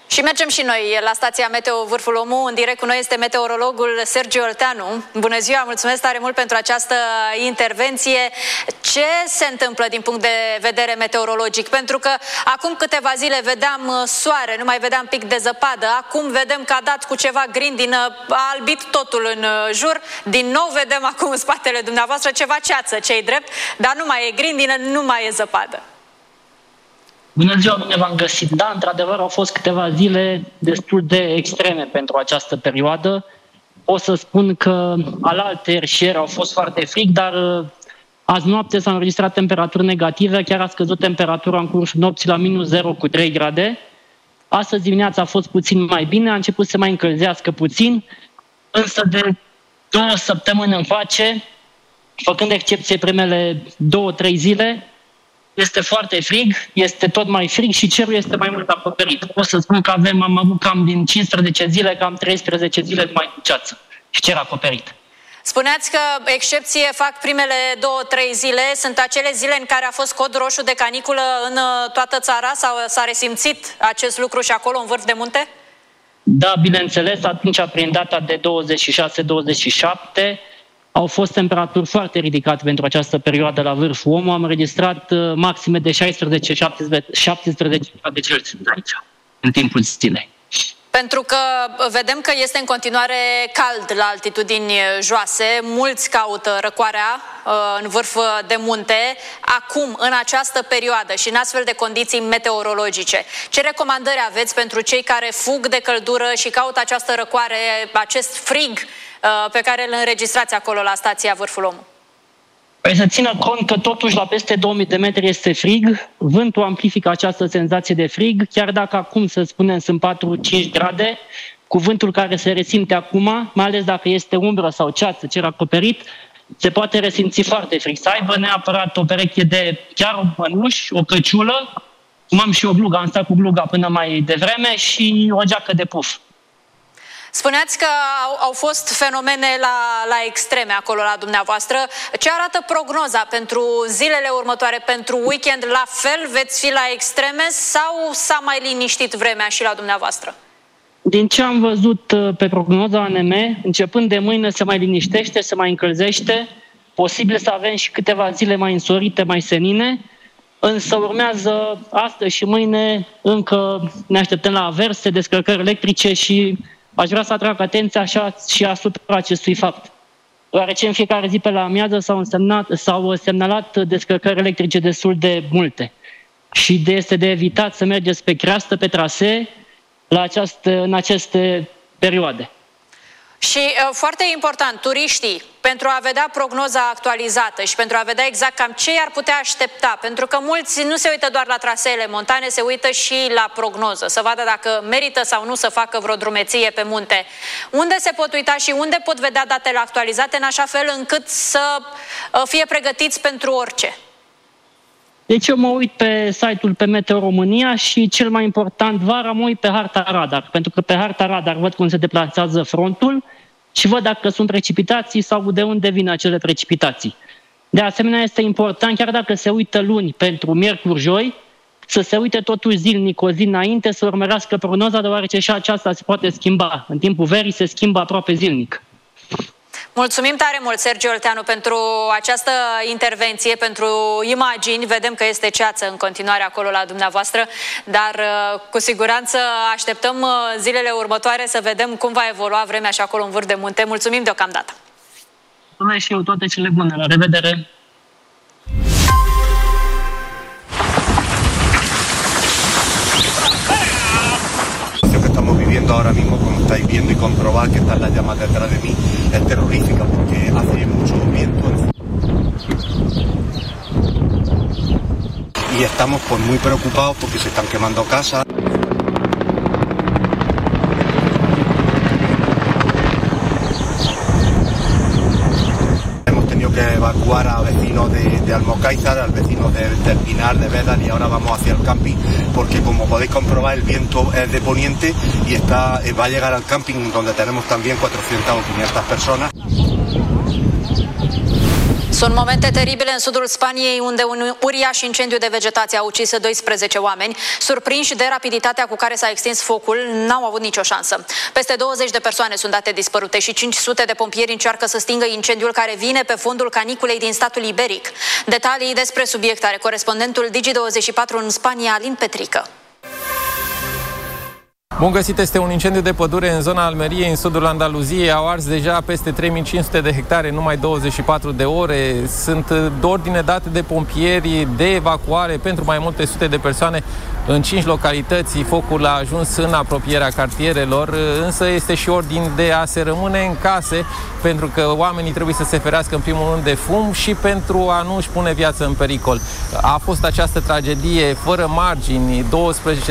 Și mergem și noi la stația Meteo Vârful Omu. În direct cu noi este meteorologul Sergiu Olteanu. Bună ziua, mulțumesc tare mult pentru această intervenție. Ce se întâmplă din punct de vedere meteorologic? Pentru că acum câteva zile vedeam soare, nu mai vedeam pic de zăpadă. Acum vedem că a dat cu ceva grindină, a albit totul în jur. Din nou vedem acum în spatele dumneavoastră ceva ceață, ce-i drept, dar nu mai e grindină, nu mai e zăpadă. Bună ziua, bine v-am găsit. Da, într-adevăr, au fost câteva zile destul de extreme pentru această perioadă. O să spun că alaltăieri și ieri au fost foarte frig, dar azi noapte s-au înregistrat temperaturi negative, chiar a scăzut temperatura în cursul nopții la minus 0 cu 3 grade. Astăzi dimineața a fost puțin mai bine, a început să mai încălzească puțin, însă de 2 săptămâni încoace, făcând excepție primele 2-3 zile, este foarte frig, este tot mai frig și cerul este mai mult acoperit. O să spun că am avut cam din 15 zile, cam 13 zile numai cu ceață și cer acoperit. Spuneați că excepție fac primele 2-3 zile. Sunt acele zile în care a fost cod roșu de caniculă în toată țara sau s-a resimțit acest lucru și acolo în vârf de munte? Da, bineînțeles, atunci prin data de 26-27 au fost temperaturi foarte ridicate pentru această perioadă la vârful Omu. Am înregistrat maxime de 16-17 grade Celsius aici, în timpul zilei. Pentru că vedem că este în continuare cald la altitudini joase, mulți caută răcoarea în vârf de munte. Acum, în această perioadă și în astfel de condiții meteorologice, ce recomandări aveți pentru cei care fug de căldură și caută această răcoare, acest frig pe care îl înregistrați acolo la stația Vârful Omu? Păi să țină cont că totuși la peste 2000 de metri este frig, vântul amplifică această senzație de frig, chiar dacă acum, să spunem, sunt 4-5 grade, cuvântul care se resimte acum, mai ales dacă este umbră sau ceață, cer acoperit, se poate resimți foarte frig. Să aibă neapărat o pereche de chiar un mănuș, o căciulă, cum am și o glugă, am stat cu gluga până mai devreme și o geacă de puf. Spuneați că au fost fenomene la extreme acolo la dumneavoastră. Ce arată prognoza pentru zilele următoare, pentru weekend? La fel veți fi la extreme sau s-a mai liniștit vremea și la dumneavoastră? Din ce am văzut pe prognoza ANM, începând de mâine se mai liniștește, se mai încălzește, posibil să avem și câteva zile mai însorite, mai senine, însă urmează astăzi și mâine încă ne așteptăm la averse, descărcări electrice și aș vrea să atrag atenția așa și asupra acestui fapt. Deoarece în fiecare zi pe la amiază s-au semnalat descărcări electrice destul de multe. Și este de evitat să mergeți pe creastă, pe trasee, în aceste perioade. Și foarte important, turiștii, pentru a vedea prognoza actualizată și pentru a vedea exact cam ce i-ar putea aștepta, pentru că mulți nu se uită doar la traseele montane, se uită și la prognoză, să vadă dacă merită sau nu să facă vreo drumeție pe munte. Unde se pot uita și unde pot vedea datele actualizate în așa fel încât să fie pregătiți pentru orice? Deci eu mă uit pe site-ul pe Meteo România și cel mai important, vara mă uit pe harta radar, pentru că pe harta radar văd cum se deplasează frontul și văd dacă sunt precipitații sau de unde vin acele precipitații. De asemenea, este important, chiar dacă se uită luni pentru miercuri-joi, să se uite totuși zilnic, o zi înainte, să urmărească prognoza, deoarece și aceasta se poate schimba. În timpul verii se schimbă aproape zilnic. Mulțumim tare mult, Sergiu Olteanu, pentru această intervenție, pentru imagini. Vedem că este ceață în continuare acolo la dumneavoastră, dar cu siguranță așteptăm zilele următoare să vedem cum va evolua vremea și acolo în vârf de munte. Mulțumim deocamdată! Mulțumesc și eu, toate cele bune! La revedere! Estamos viviendo ahora mismo, como estáis viendo y comprobar que están las llamas detrás de mí, es terrorífica porque hace mucho viento y estamos pues muy preocupados porque se están quemando casas. Que evacuar a vecinos de Almocáizar, a vecinos del Pinar, de Vedal, y ahora vamos hacia el camping porque, como podéis comprobar, el viento es de poniente y va a llegar al camping donde tenemos también 400 o 500 personas. Sunt momente teribile în sudul Spaniei, unde un uriaș incendiu de vegetație a ucis 12 oameni. Surprinși de rapiditatea cu care s-a extins focul, n-au avut nicio șansă. Peste 20 de persoane sunt date dispărute și 500 de pompieri încearcă să stingă incendiul care vine pe fondul caniculei din statul iberic. Detalii despre subiect are corespondentul Digi24 în Spania, Alin Petrică. Bun găsit, este un incendiu de pădure în zona Almeriei, în sudul Andaluziei. Au ars deja peste 3500 de hectare în numai 24 de ore. Sunt ordine date de pompieri de evacuare pentru mai multe sute de persoane în 5 localități. Focul a ajuns în apropierea cartierelor, însă este și ordin de a se rămâne în case, pentru că oamenii trebuie să se ferească în primul rând de fum și pentru a nu își pune viața în pericol. A fost această tragedie fără margini, 12